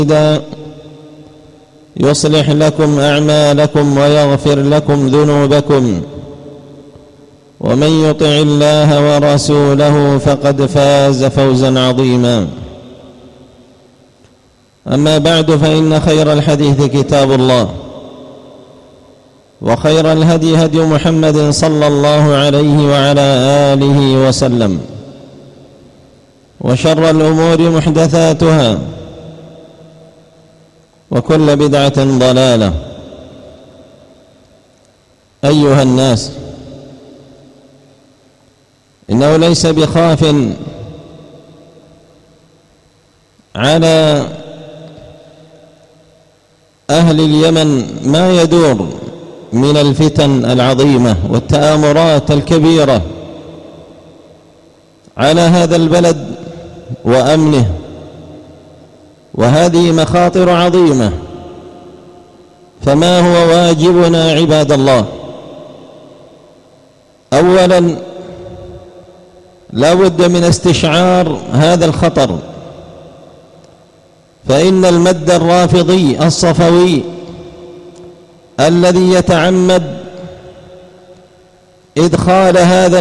يصلح لكم أعمالكم ويغفر لكم ذنوبكم، ومن يطع الله ورسوله فقد فاز فوزا عظيما. أما بعد، فإن خير الحديث كتاب الله، وخير الهدي هدي محمد صلى الله عليه وعلى آله وسلم، وشر الأمور محدثاتها، وكل بدعة ضلالة. أيها الناس، إنه ليس بخاف على أهل اليمن ما يدور من الفتن العظيمة والتآمرات الكبيرة على هذا البلد وأمنه، وهذه مخاطر عظيمة. فما هو واجبنا عباد الله؟ أولا، لا بد من استشعار هذا الخطر، فإن المد الرافضي الصفوي الذي يتعمد إدخال هذا